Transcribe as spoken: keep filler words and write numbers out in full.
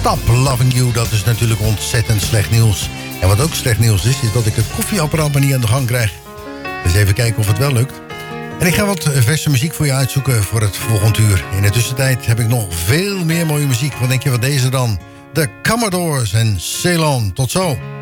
Stop Loving You, dat is natuurlijk ontzettend slecht nieuws. En wat ook slecht nieuws is, is dat ik het koffieapparaat maar niet aan de gang krijg. Dus even kijken of het wel lukt. En ik ga wat verse muziek voor je uitzoeken voor het volgende uur. In de tussentijd heb ik nog veel meer mooie muziek. Wat denk je van deze dan? De Commodores en Ceylon. Tot zo!